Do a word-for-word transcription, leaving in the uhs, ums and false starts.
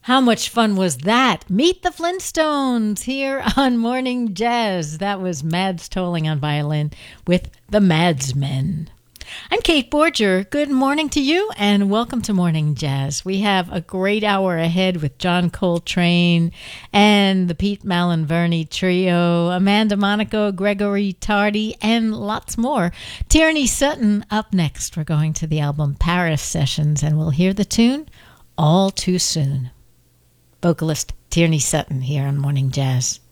How much fun was that? Meet the Flintstones here on Morning Jazz. That was Mads Tolling on violin with the Madsmen. I'm Kate Borger. Good morning to you and welcome to Morning Jazz. We have a great hour ahead with John Coltrane and the Pete Malinverni Trio, Amanda Monaco, Gregory Tardy, and lots more. Tierney Sutton up next. We're going to the album Paris Sessions and we'll hear the tune All Too Soon. Vocalist Tierney Sutton here on Morning Jazz.